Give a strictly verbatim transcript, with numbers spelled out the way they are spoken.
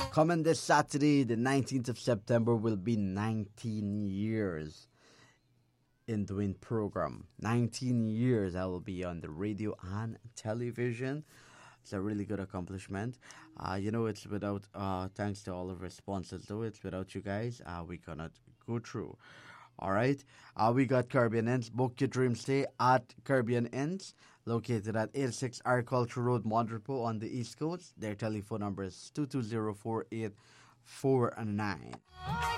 Coming this Saturday, the nineteenth of September, will be nineteen years in doing program. nineteen years I will be on the radio and television. It's a really good accomplishment. Uh, you know, it's without, uh, thanks to all of our sponsors, though, it's without you guys, uh, we cannot go through. All right. Uh, we got Caribbean Inns. Book your dream stay at Caribbean Inns, located at eighty-six Agriculture Road, Mondrapo on the East Coast. Their telephone number is two two zero four eight four nine.